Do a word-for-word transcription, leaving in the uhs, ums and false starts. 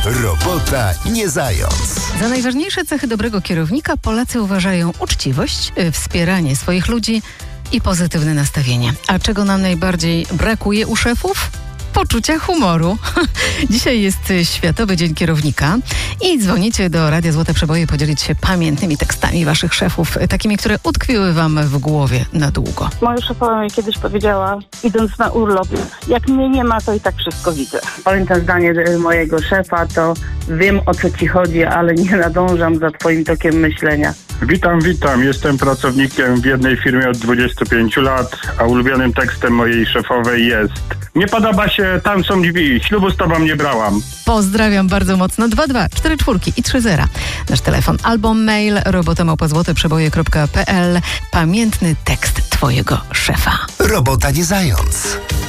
Robota nie zając. Za najważniejsze cechy dobrego kierownika Polacy uważają uczciwość, wspieranie swoich ludzi i pozytywne nastawienie. A czego nam najbardziej brakuje u szefów? Poczucia humoru. Dzisiaj jest Światowy Dzień Kierownika i dzwonicie do Radia Złote Przeboje podzielić się pamiętnymi tekstami waszych szefów, takimi, które utkwiły wam w głowie na długo. Moja szefowa mi kiedyś powiedziała, idąc na urlop, jak mnie nie ma, to i tak wszystko widzę. Pamiętam zdanie mojego szefa, to wiem, o co ci chodzi, ale nie nadążam za twoim tokiem myślenia. Witam, witam. Jestem pracownikiem w jednej firmie od dwudziestu pięciu lat, a ulubionym tekstem mojej szefowej jest: nie podoba się, tam są drzwi, ślubu z tobą nie brałam. Pozdrawiam bardzo mocno. dwa dwa cztery cztery i trzy zera. Nasz telefon albo mail robota małpa złote przeboje kropka p l. Pamiętny tekst twojego szefa. Robota nie zając.